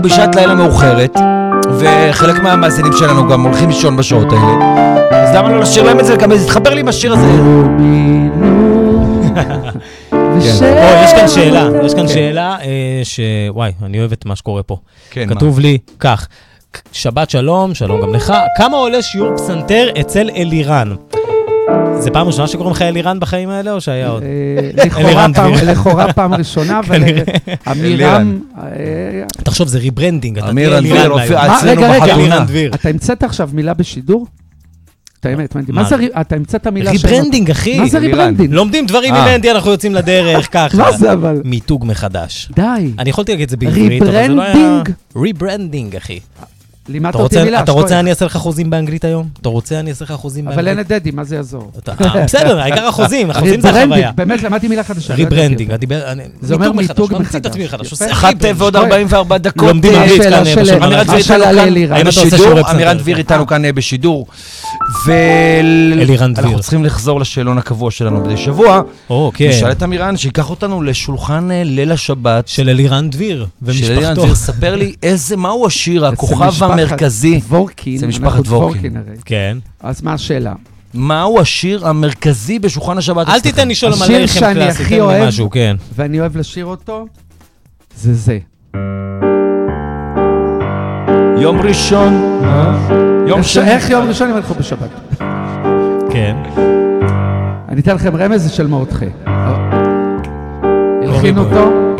בשעת לילה מאוחרת, וחלק מהמאזינים שלנו גם הולכים לישון בשעות האלה, אז למה לא לשיר להם את זה? גם תתחבר לי עם השיר הזה. יש כאן שאלה שוואי, אני אוהב את מה שקורה פה. כתוב לי כך, שבת שלום, שלום גם לך, כמה עולה שיעור פסנתר אצל אלירן? זה פעם ראשונה שקוראים לך אלירן בחיים האלה, או שהיה עוד? לכאורה פעם ראשונה, אבל אמירם... תחשוב, זה ריברנדינג. אמירן דביר, רגע, אתה המצאת עכשיו מילה בשידור? את האמת, מה זה, אתה המצאת מילה של... ריברנדינג, אחי. מה זה ריברנדינג? לומדים דברים עם אנדי, אנחנו יוצאים לדרך, ככה. מה זה אבל? מיתוג מחדש. די. אני יכולתי להגיד את זה בעברית, אבל זה לא היה... ריברנדינג, אחי. לימדת אותי מילה. אתה רוצה אני אעשה לך חוזים באנגלית היום? אתה רוצה אני אעשה לך חוזים באנגלית? אבל אין את דדי, מה זה יעזור? בסדר, העיקר החוזים זה החוויה. באמת, למדתי מילה חדשה. ריברנדינג, זה אומר מיתוג מחדש. 1 ועוד 44 דקות. לומדים עברית כאן אמירן דביר איתנו כאן בשידור. ואנחנו צריכים לחזור לשאלון הקבוע שלנו בדי שבוע. נשאל את אמירן שיקח אותנו לשולחן ליל השבת. של אלירן דביר ומשפחתו. ספר לי מהו השיר, הכוכב המרכזי. זה משפחת וורקין. כן. אז מה השאלה? מהו השיר המרכזי בשולחן השבת? אל תיתן לי שואל מלא לכם קלאסי, תן לי משהו, כן. ואני אוהב לשיר אותו, זה. יום ראשון. איך יום ראשון אם אנחנו בשבת? כן. אני אתן לכם רמז, זה של מרדכי. הלחין אותו